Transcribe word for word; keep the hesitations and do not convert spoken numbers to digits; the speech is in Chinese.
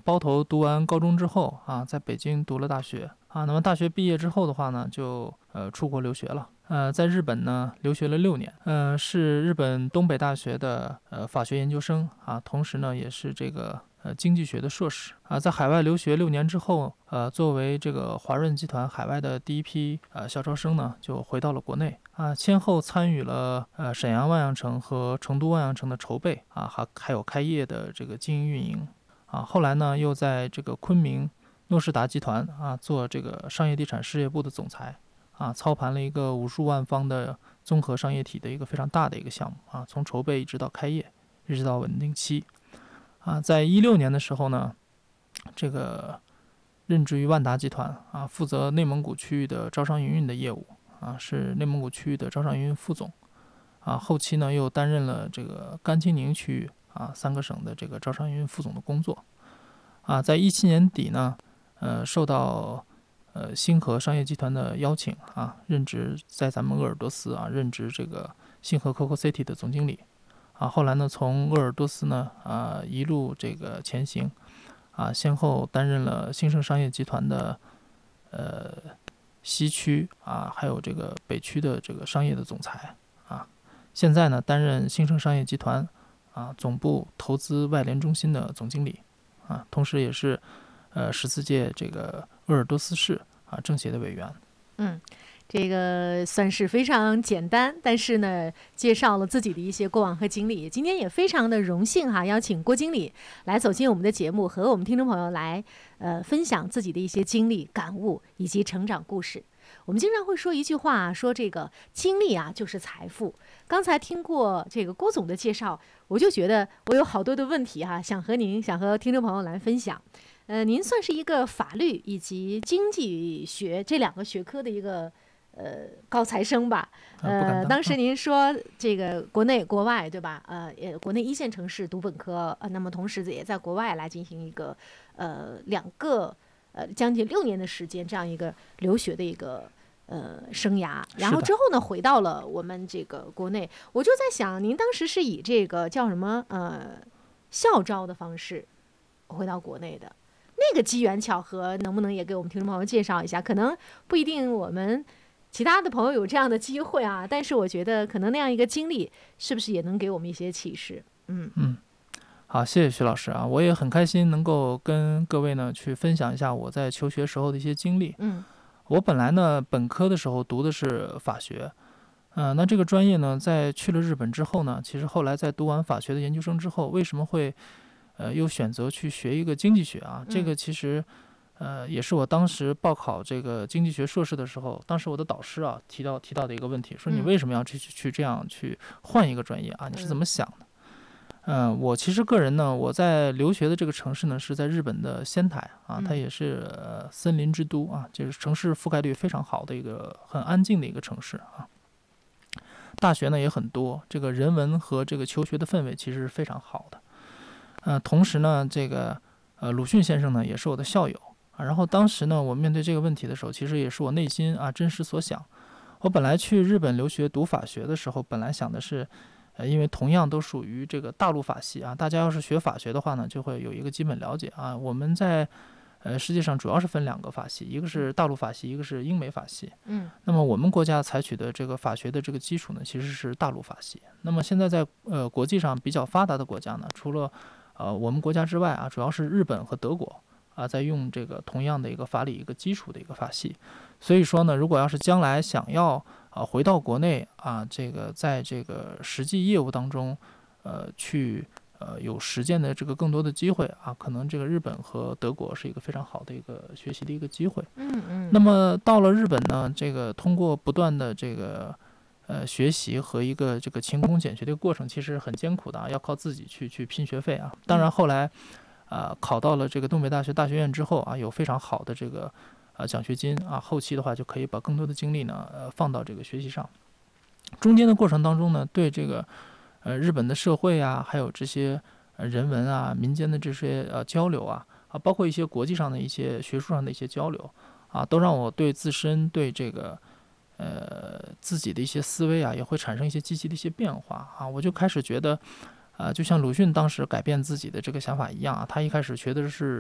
包头读完高中之后啊，在北京读了大学啊。那么大学毕业之后的话呢，就呃出国留学了。呃，在日本呢留学了六年，呃，是日本东北大学的呃法学研究生啊，同时呢也是这个呃经济学的硕士啊。在海外留学六年之后，呃，作为这个华润集团海外的第一批呃校招生呢，就回到了国内啊，先后参与了呃沈阳万象城和成都万象城的筹备啊，还还有开业的这个经营运营啊。后来呢，又在这个昆明诺士达集团啊做这个商业地产事业部的总裁。啊，操盘了一个五十万方的综合商业体的一个非常大的一个项目啊，从筹备一直到开业，一直到稳定期啊。在一六年的时候呢，这个任职于万达集团啊，负责内蒙古区域的招商营运的业务啊，是内蒙古区域的招商营运副总啊。后期呢，又担任了这个甘青宁区域啊三个省的这个招商营运副总的工作啊。在一七年底呢，呃，受到呃，星河商业集团的邀请啊，任职在咱们鄂尔多斯啊，任职这个星河 Coco City 的总经理啊。后来呢，从鄂尔多斯呢啊一路这个前行啊，先后担任了兴盛商业集团的呃西区啊，还有这个北区的这个商业的总裁啊。现在呢，担任兴盛商业集团啊总部投资外联中心的总经理啊，同时也是呃十四届这个鄂尔多斯市啊政协的委员。 嗯，这个算是非常简单，但是呢，介绍了自己的一些过往和经历。今天也非常的荣幸哈，邀请郭经理来走进我们的节目，和我们听众朋友来呃分享自己的一些经历、感悟以及成长故事。我们经常会说一句话，说这个经历啊就是财富。刚才听过这个郭总的介绍，我就觉得我有好多的问题哈，想和您、想和听众朋友来分享。呃，您算是一个法律以及经济学这两个学科的一个呃高材生吧？呃，当时您说这个国内国外对吧？呃，也国内一线城市读本科，呃，那么同时也在国外来进行一个呃两个呃将近六年的时间这样一个留学的一个呃生涯，然后之后呢回到了我们这个国内，我就在想，您当时是以这个叫什么呃校招的方式回到国内的。那个机缘巧合，能不能也给我们听众朋友介绍一下？可能不一定我们其他的朋友有这样的机会啊，但是我觉得可能那样一个经历，是不是也能给我们一些启示？嗯嗯，好，谢谢徐老师啊，我也很开心能够跟各位呢去分享一下我在求学时候的一些经历。 嗯， 我本来呢本科的时候读的是法学，呃，那这个专业呢，在去了日本之后呢，其实后来在读完法学的研究生之后，为什么会呃，又选择去学一个经济学啊，这个其实，呃，也是我当时报考这个经济学硕士的时候，当时我的导师啊提到提到的一个问题，说你为什么要去去去这样去换一个专业啊？你是怎么想的？嗯、呃，我其实个人呢，我在留学的这个城市呢是在日本的仙台啊，它也是、呃、森林之都啊，就是城市覆盖率非常好的一个很安静的一个城市啊。大学呢也很多，这个人文和这个求学的氛围其实是非常好的。呃，同时呢，这个呃鲁迅先生呢也是我的校友啊。然后当时呢，我面对这个问题的时候，其实也是我内心啊真实所想。我本来去日本留学读法学的时候，本来想的是，呃，因为同样都属于这个大陆法系啊，大家要是学法学的话呢，就会有一个基本了解啊。我们在呃实际上主要是分两个法系，一个是大陆法系，一个是英美法系。 嗯。 那么我们国家采取的这个法学的这个基础呢，其实是大陆法系。那么现在在呃国际上比较发达的国家呢，除了呃，我们国家之外啊，主要是日本和德国啊，在用这个同样的一个法理一个基础的一个法系。所以说呢，如果要是将来想要啊回到国内啊，这个在这个实际业务当中，呃，去呃有实践的这个更多的机会啊，可能这个日本和德国是一个非常好的一个学习的一个机会。 嗯嗯。 那么到了日本呢，这个通过不断的这个。呃，学习和一个这个勤工俭学的一个过程，其实很艰苦的啊，要靠自己去去拼学费啊。当然后来，啊、呃，考到了这个东北大学大学院之后啊，有非常好的这个呃奖学金啊，后期的话就可以把更多的精力呢呃放到这个学习上。中间的过程当中呢，对这个呃日本的社会啊，还有这些呃人文啊、民间的这些呃交流啊啊，包括一些国际上的一些学术上的一些交流啊，都让我对自身对这个。呃，自己的一些思维啊，也会产生一些积极的一些变化啊。我就开始觉得，啊、呃，就像鲁迅当时改变自己的这个想法一样啊，他一开始学的是